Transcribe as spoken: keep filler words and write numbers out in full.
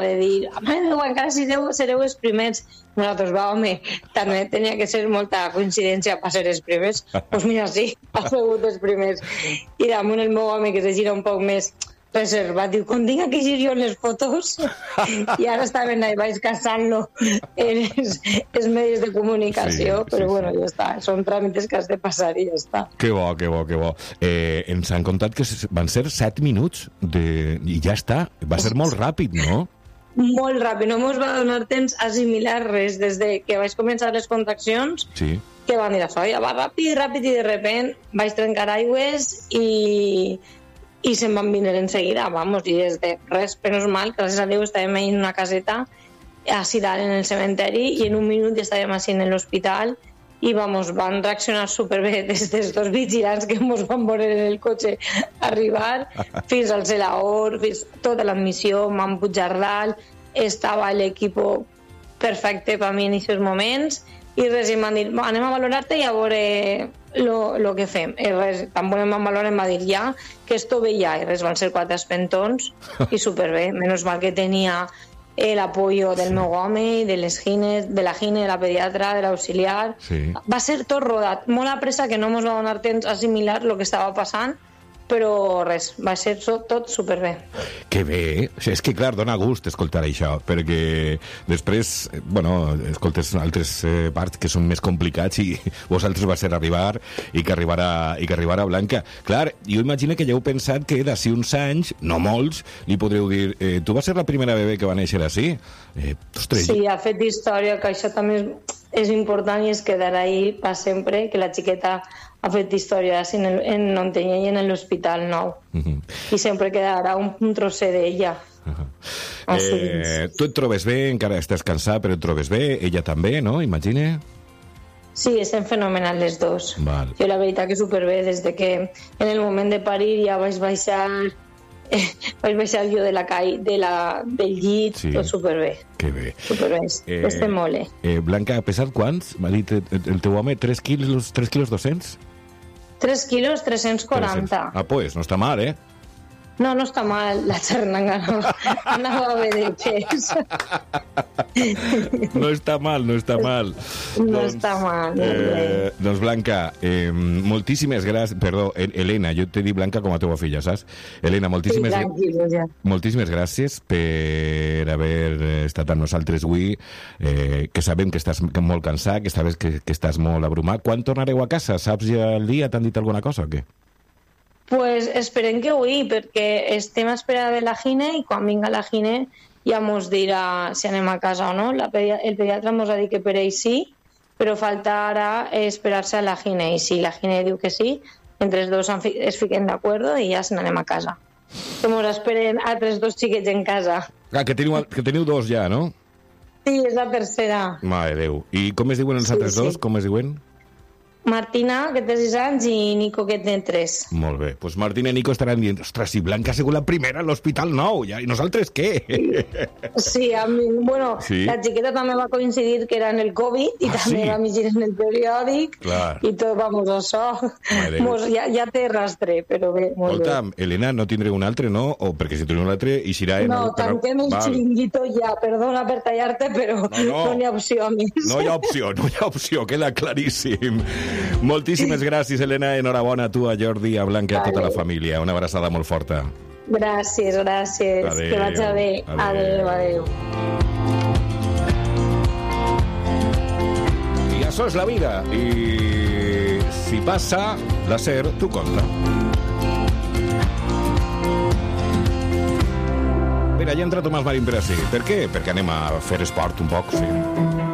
de dir, mare meva, encara sereu, sereu els primers. Nosaltres, va, home, també tenia que ser molta coincidència per ser els primers. Doncs pues mira, sí, ha sigut els primers. I damunt el meu home, que se gira un poc més reservat, diu, quan tinc que gir jo les fotos, i ara estaven ahí baix caçant-lo en els, els medis de comunicació, sí, però sí, bueno, sí. Ja està, són tràmits que has de passar i ja està. Que bo, que bo, que bo. Eh, ens han contat que van ser set minuts de... i ja està, va ser molt ràpid, no? Molt ràpid, no mos va donar temps a assimilar res des de que vaig començar les contraccions, sí. Que van dir això, ja va ràpid, ràpid, i de repent vaig trencar aigües i... i se'n van vindre en seguida, vamos, i des de res, però és mal, gràcies a Déu estàvem en una caseta així dalt en el cementeri i en un minut ja estàvem així en l'hospital i vamos, van reaccionar superbé des dels dos vigilants que ens van veure en el cotxe arribar fins al celador, fins tota l'admissió, van pujar dalt, estava l'equip perfecte per mi en aquests moments i res, em van dir, anem a valorar-te i a veure lo, lo que fem. I res, tan bon em van valorar, em va dir ja que esto ve ja, i res, van ser quatre espentons i superbé, menys mal que tenia el apoyo del meu home, de les gines, de la gine, de la pediatra, de l'auxiliar. Sí. Va ser tot rodat, molt a pressa, que no ens va donar temps a assimilar el que estava passant, però res, va ser tot superbé. Que bé, és que clar, dona gust escoltar això, perquè després, bueno, escoltes altres eh, parts que són més complicats i vosaltres va ser arribar i que arribarà, i que arribarà Blanca. Clar, jo imagino que ja heu pensat que d'ací uns anys, no molts, li podreu dir, eh, tu vas ser la primera bebè que va néixer així? Eh, ostres, sí, ha fet història, que això també és, és important i es quedarà ahí per sempre, que la xiqueta ha fet història en, el, en Ontenya i en l'Hospital Nou. Uh-huh. I sempre quedarà un, un trosset d'ella. Uh-huh. Eh, tu et trobes bé, encara estàs cansat, però et trobes bé, ella també, no? Imagine. Sí, estem fenomenal les dos. Val. Jo la veritat que superbé, des de que en el moment de parir ja vaig baixar eh, vaig baixar jo de la cai, de la, del llit, sí. Tot superbé. Que bé. Superbé, eh, estem molt bé. Eh, Blanca, ha pesat quants? M'ha dit el teu home, tres quilos, tres quilos doscents? tres quilos tres-cents quaranta. Ah, pues, no està mal, eh? No, no està mal, la xarnanga no. Anava bé de pes. No està mal, no està mal. No doncs, està mal. Eh, doncs, Blanca, eh, moltíssimes gràcies... Perdó, Helena, jo t'he dit Blanca com a teva filla, saps? Helena, moltíssimes, sí, tranquil, ja. moltíssimes gràcies per haver estat amb nosaltres avui, eh, que sabem que estàs molt cansat, que sabes que, que estàs molt abrumat. Quan tornareu a casa? Saps ja el dia? T'han dit alguna cosa o què? Pues esperem que avui, perquè estem a espera de la gine i quan vinga la gine ja mos dirà si anem a casa o no. La pedi- el pediatre mos ha dit que per ell sí, però falta ara esperar-se a la gine i si la gine diu que sí, entre els dos es fiquen d'acord i ja se n'anem a casa. Que mos esperen altres dos xiquets en casa. Ah, que teniu, que teniu dos ja, no? Sí, és la tercera. Mare Déu. I com es diuen els sí, altres sí. dos? Com es diuen? Martina, que té sis anys, i Nico, que té tres. Molt bé. Pues Martina i Nico estaran dient, ostres, si Blanca ha sigut la primera a l'Hospital Nou, ja, i nosaltres què? Sí, a mi, bueno, sí. La xiqueta també va coincidir que era en el Covid i ah, també sí? Va llegir en el periòdic. Clar. I tot, vamos, això, mos, ja, ja té rastre, però bé, molt Escolta, bé. Helena, no tindré un altre, no? O perquè si tindré un altre, i serà... No, el... tanquem el xiringuito ja, perdona per tallar-te, però no, no. no n'hi ha opció més. No hi ha opció, no hi ha opció, queda claríssim. Moltíssimes gràcies, Helena. Enhorabona a tu, a Jordi, a Blanca i a tota la família. Una abraçada molt forta. Gràcies, gràcies. Adéu. Que vaig bé. Adéu, adéu. I això és la vida. I si passa, la ser tu conta. Mira, ja entra Tomàs Marín per ací. Per què? Perquè anem a fer esport un poc, sí.